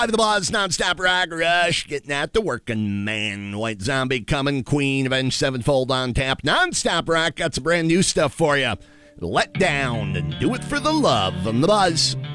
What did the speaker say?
The Buzz, nonstop rock rush, getting at the working man. White Zombie coming, Queen, Avenged Sevenfold on tap. Nonstop rock got some brand new stuff for you. Let Down and Do It for the Love on The Buzz.